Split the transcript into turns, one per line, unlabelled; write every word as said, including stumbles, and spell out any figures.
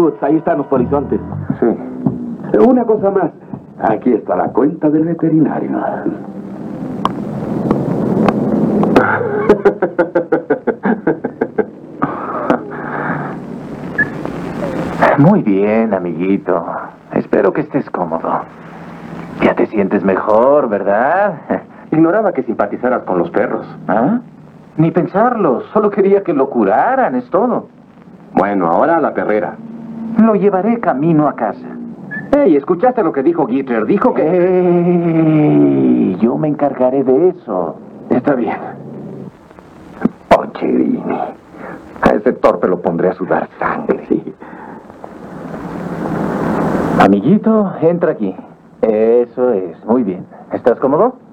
Woods, ahí están los polizontes.
Sí. Una cosa más. Aquí está la cuenta del veterinario.
Muy bien, amiguito. Espero que estés cómodo. Ya te sientes mejor, ¿verdad?
Ignoraba que simpatizaras con los perros.
¿Ah? Ni pensarlo. Solo quería que lo curaran, es todo.
Bueno, ahora a la perrera.
Lo llevaré camino a casa.
Hey, ¿escuchaste lo que dijo Gitter? Dijo que...
¡Ey! Yo me encargaré de eso.
Está bien.
Pocherini. A ese torpe lo pondré a sudar sangre.
Sí.
Amiguito, entra aquí. Eso es. Muy bien. ¿Estás cómodo?